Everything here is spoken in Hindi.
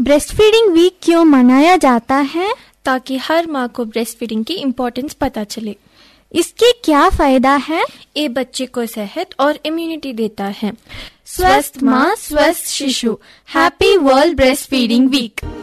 ब्रेस्ट फीडिंग वीक क्यों मनाया जाता है? ताकि हर माँ को ब्रेस्ट फीडिंग की इम्पोर्टेंस पता चले। इसके क्या फायदा है? ये बच्चे को सेहत और इम्यूनिटी देता है। स्वस्थ माँ स्वस्थ शिशु। Happy world breast feeding week.